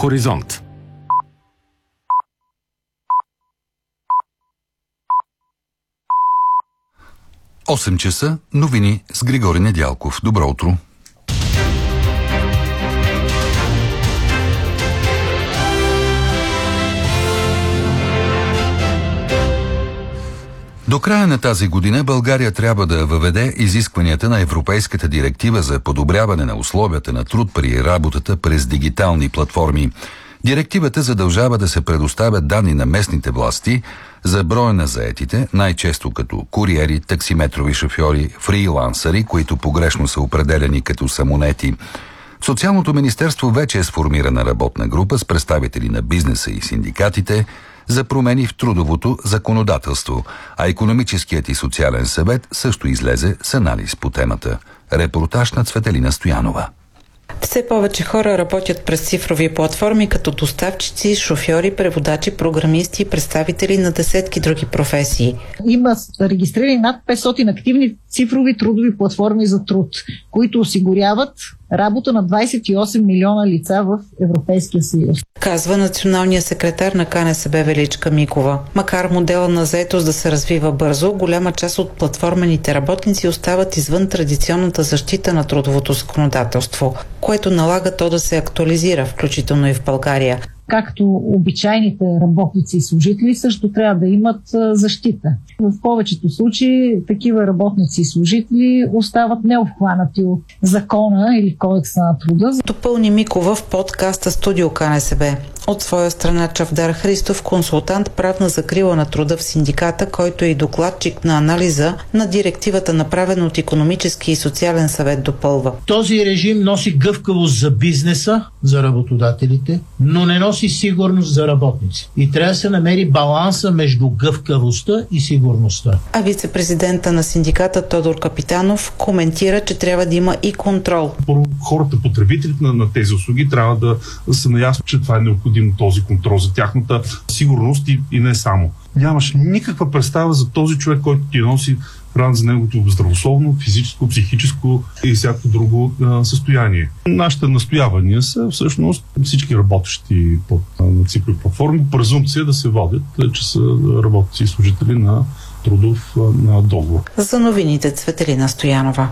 Хоризонт. Осем часа, новини с Григори Недялков. Добро утро! До края на тази година България трябва да въведе изискванията на Европейската директива за подобряване на условията на труд при работата през дигитални платформи. Директивата задължава да се предоставят данни на местните власти за броя на заетите, най-често като куриери, таксиметрови шофьори, фрилансъри, които погрешно са определени като самонети. В Социалното министерство вече е сформирана работна група с представители на бизнеса и синдикатите за промени в трудовото законодателство, а Икономическият и социален съвет също излезе с анализ по темата. Репортаж на Цветелина Стоянова. Все повече хора работят през цифрови платформи като доставчици, шофьори, преводачи, програмисти и представители на десетки други професии. Има регистрирани над 500 активни цифрови трудови платформи за труд, които осигуряват работа на 28 милиона лица в Европейския съюз. Казва националният секретар на КНСБ Величка Микова. Макар модела на заетост да се развива бързо, голяма част от платформените работници остават извън традиционната защита на трудовото законодателство, което налага то да се актуализира, включително и в България. Както обичайните работници и служители също трябва да имат защита. В повечето случаи такива работници и служители остават необхванати от закона или кодекса на труда. Допълни Микова в подкаста Студио КНСБ. От своя страна Чавдар Христов, консултант правна закрила на труда в синдиката, който е и докладчик на анализа на директивата, направена от Икономически и социален съвет, допълва. Този режим носи гъвкавост за бизнеса, за работодателите, но не носи сигурност за работници. И трябва да се намери баланса между гъвкавостта и сигурността. А вице-президента на синдиката Тодор Капитанов коментира, че трябва да има и контрол. Хората, потребителите на тези услуги, трябва да са наясно, че това е необходимо, този контрол за тяхната сигурност и не само. Нямаш никаква представа за този човек, който ти носи ран за неговото здравословно, физическо, психическо и всяко друго състояние. Нашите настоявания са всъщност всички работещи на цифрови платформи презумпция да се водят, че са работници и служители на трудов договор. За новините Цветелина Стоянова.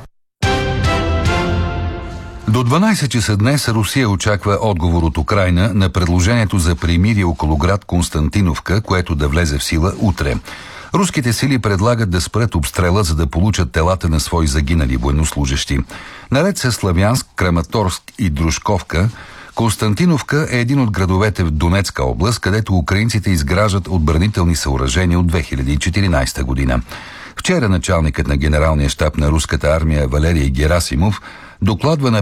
До 12 часа днес Русия очаква отговор от Украйна на предложението за примирие около град Константиновка, което да влезе в сила утре. Руските сили предлагат да спрат обстрела, за да получат телата на свои загинали военнослужещи. Наред с Славянск, Краматорск и Дружковка, Константиновка е един от градовете в Донецка област, където украинците изграждат отбранителни съоръжения от 2014 година. Вчера началникът на генералния щаб на руската армия Валерий Герасимов докладва на